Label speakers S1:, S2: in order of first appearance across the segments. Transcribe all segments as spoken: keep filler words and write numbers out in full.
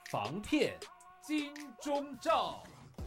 S1: 防骗金钟罩。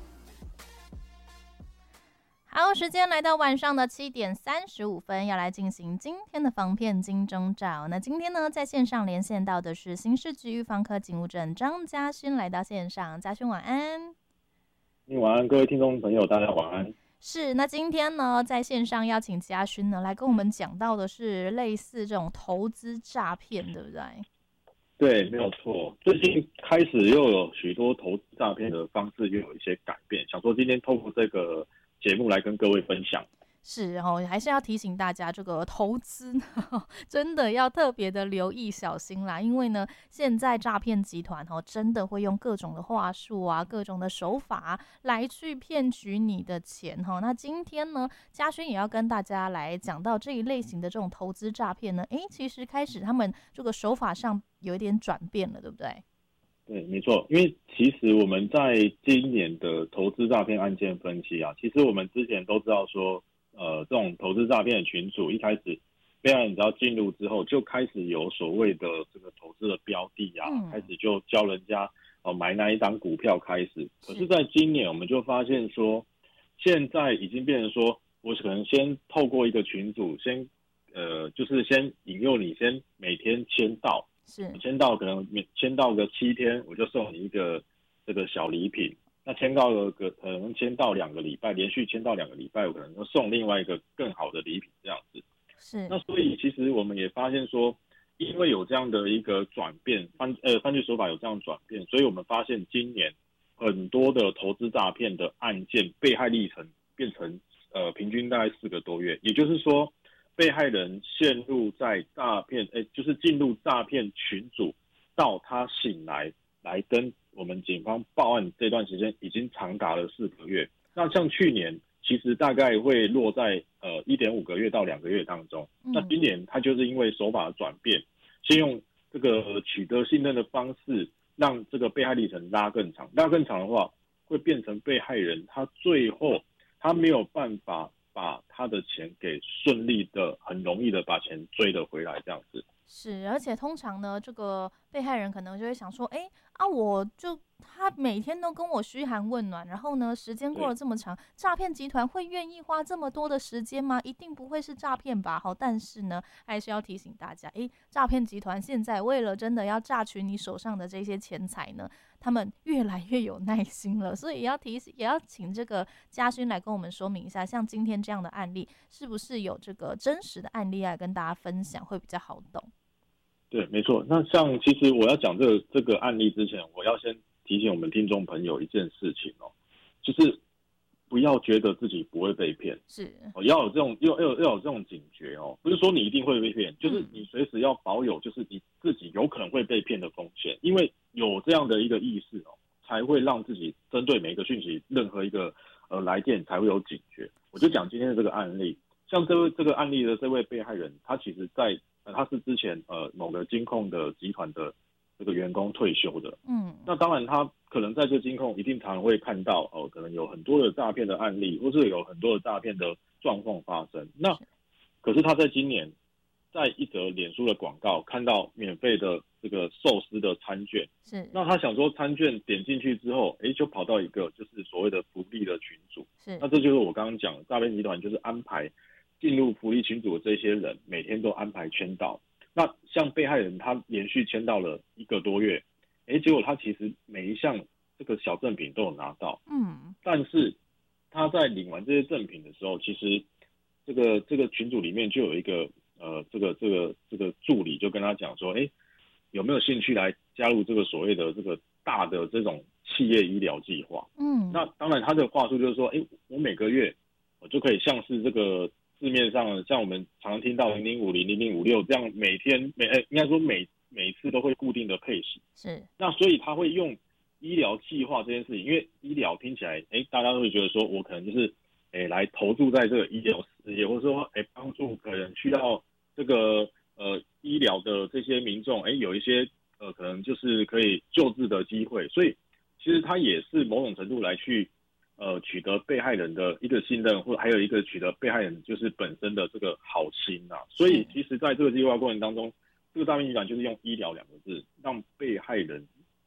S2: 好，时间来到晚上的七点三十五分，要来进行今天的防骗金钟罩。那今天呢，在线上连线到的是刑事局预防科警务证张嘉勋，来到线上。嘉勋晚安。
S3: 晚安，各位听众朋友，大家晚安。
S2: 是，那今天呢，在线上邀请嘉勋呢来跟我们讲到的是类似这种投资诈骗，对不对？
S3: 对，没有错。最近开始又有许多投资诈骗的方式又有一些改变，想说今天透过这个节目来跟各位分享。
S2: 是哦，还是要提醒大家，这个投资真的要特别的留意小心啦，因为呢，现在诈骗集团哦，真的会用各种的话术啊，各种的手法、啊、来去骗取你的钱哈。那今天呢，嘉勋也要跟大家来讲到这一类型的这种投资诈骗呢，诶，其实开始他们这个手法上有一点转变了，对不对？
S3: 对，没错，因为其实我们在今年的投资诈骗案件分析啊，其实我们之前都知道说。呃，这种投资诈骗的群组一开始，被害人只要进入之后，就开始有所谓的这个投资的标的啊，嗯、开始就教人家哦买哪一档股票开始。可是，在今年我们就发现说，现在已经变成说，我可能先透过一个群组，先呃，就是先引诱你，先每天签到，
S2: 是
S3: 签到可能签到个七天，我就送你一个这个小礼品。那签到了个可能签到两个礼拜，连续签到两个礼拜，我可能就送另外一个更好的礼品这样子。
S2: 是。
S3: 那所以其实我们也发现说，因为有这样的一个转变，犯呃犯罪手法有这样转变，所以我们发现今年很多的投资诈骗的案件被害历程变成呃平均大概四个多月，也就是说，被害人陷入在诈骗，哎，就是进入诈骗群组，到他醒来来跟我们警方报案这段时间已经长达了四个月。那像去年其实大概会落在呃一点五个月到两个月当中。嗯、那今年他就是因为手法的转变，先用这个取得信任的方式，让这个被害历程拉更长。拉更长的话，会变成被害人他最后他没有办法把他的钱给顺利的、很容易的把钱追得回来这样子。
S2: 是，而且通常呢，这个被害人可能就会想说，哎啊，我就他每天都跟我嘘寒问暖，然后呢，时间过了这么长，诈骗集团会愿意花这么多的时间吗？一定不会是诈骗吧？好，但是呢，还是要提醒大家，哎，诈骗集团现在为了真的要榨取你手上的这些钱财呢，他们越来越有耐心了，所以也要提醒，也要请这个嘉勋来跟我们说明一下，像今天这样的案例，是不是有这个真实的案例来跟大家分享，会比较好懂。
S3: 对，没错。那像其实我要讲这个这个案例之前，我要先提醒我们听众朋友一件事情哦，就是不要觉得自己不会被骗，
S2: 是
S3: 哦，要有这种要要要有这种警觉哦，不是说你一定会被骗，就是你随时要保有就是你自己有可能会被骗的风险，因为有这样的一个意识哦，才会让自己针对每一个讯息，任何一个呃来电才会有警觉。我就讲今天的这个案例，像这位这个案例的这位被害人，他其实在呃，他是之前呃某个金控的集团的这个员工退休的，嗯，那当然他可能在这金控一定常常会看到哦、呃，可能有很多的诈骗的案例，或是有很多的诈骗的状况发生。那可是他在今年在一则脸书的广告看到免费的这个寿司的餐券，
S2: 是，
S3: 那他想说餐券点进去之后，哎，就跑到一个就是所谓的福利的群组，
S2: 是，
S3: 那这就是我刚刚讲诈骗集团就是安排。进入福利群组的这些人，每天都安排签到。那像被害人，他连续签到了一个多月，哎，结果他其实每一项这个小赠品都有拿到，嗯，但是他在领完这些赠品的时候，其实这个这个群组里面就有一个呃，这个这个这个助理就跟他讲说，哎，有没有兴趣来加入这个所谓的这个大的这种企业医疗计划？嗯，那当然他的话术就是说，哎，我每个月我就可以像是这个。市面上像我们常听到零零五零、零零五六这样，每天每应该说每每次都会固定的配息，
S2: 是。
S3: 那所以他会用医疗计划这件事情，因为医疗听起来，哎，大家都会觉得说我可能就是，哎，来投注在这个医疗事业，或者说，哎，帮助可能需要这个呃医疗的这些民众，哎，有一些呃可能就是可以救治的机会，所以其实他也是某种程度来去。呃，取得被害人的一个信任，或还有一个取得被害人就是本身的这个好心啊，所以其实在这个计划过程当中，这个诈骗集团就是用医疗两个字，让被害人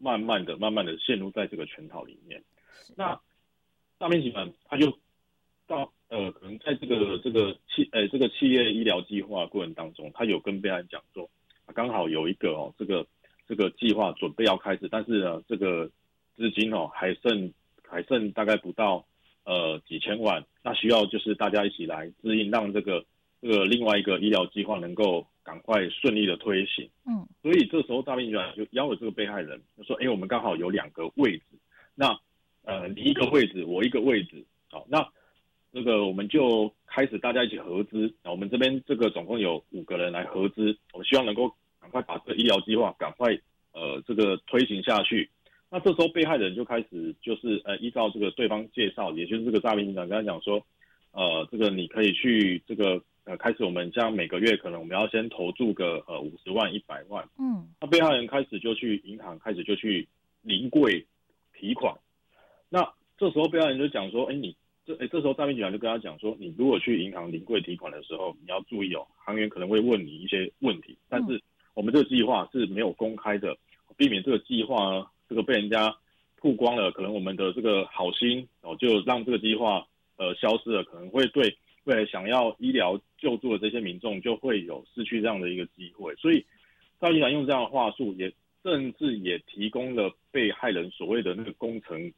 S3: 慢慢的、慢慢的陷入在这个圈套里面。那诈骗集团他就到呃，可能在这个这个企呃这个企业医疗计划过程当中，他有跟被害人讲说，刚好有一个哦，这个这个计划准备要开始，但是呢，这个资金哦还剩还剩大概不到呃几千万，那需要就是大家一起来支应，让这个这个另外一个医疗计划能够赶快顺利的推行。嗯，所以这时候诈骗集团就邀了这个被害人，就说，哎，我们刚好有两个位置，那呃你一个位置，我一个位置，好，那这个我们就开始大家一起合资，我们这边这个总共有五个人来合资，我们希望能够赶快把这个医疗计划赶快呃这个推行下去。那这时候被害人就开始就是呃依照这个对方介绍，也就是这个诈骗集团跟他讲说，呃这个你可以去这个呃开始我们像每个月可能我们要先投注个呃五十万一百万，嗯，那被害人开始就去银行开始就去临柜提款。那这时候被害人就讲说，哎你。这诶，这时候诈骗集团就跟他讲说，你如果去银行临柜提款的时候，你要注意哦，行员可能会问你一些问题，但是我们这个计划是没有公开的，避免这个计划呢，这个被人家曝光了，可能我们的这个好心哦，就让这个计划呃消失了，可能会对未来想要医疗救助的这些民众就会有失去这样的一个机会，所以诈骗集团用这样的话术也。甚至也提供了被害人所谓的那个工程